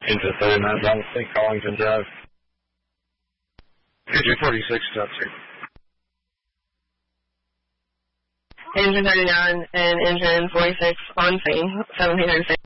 Engine 39 Donald C. Collington Drive. Engine 46, stop 2. Engine 39 and engine 46 on scene, 1736.